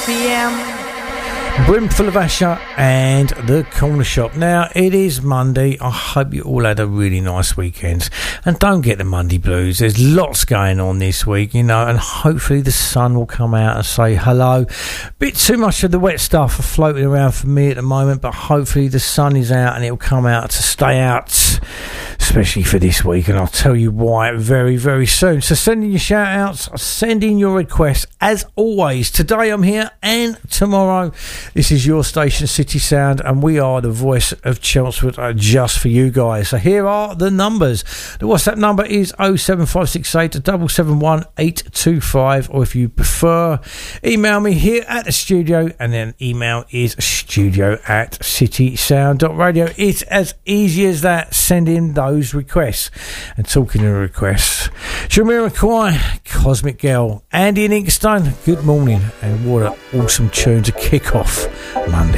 p.m. Brimful of Asher and the Corner Shop. Now, it is Monday. I hope you all had a really nice weekend. And don't get the Monday blues. There's lots going on this week, and hopefully the sun will come out and say hello. Bit too much of the wet stuff floating around for me at the moment, but hopefully the sun is out and it'll come out to stay out, especially for this week. And I'll tell you why very, very soon. So send in your shout outs, send in your requests. As always, today I'm here and tomorrow. This is your station, City Sound, and we are the voice of Chelmsford just for you guys. So here are the numbers. The WhatsApp number is 07568 771 825, or if you prefer, email me here at the studio, and then email is studio@citysound.radio. It's as easy as that. Send in those requests. And talking of requests, Jamiroquai, Cosmic Girl, Andy and Inkstone, good morning, and what an awesome tune to kick off Monday.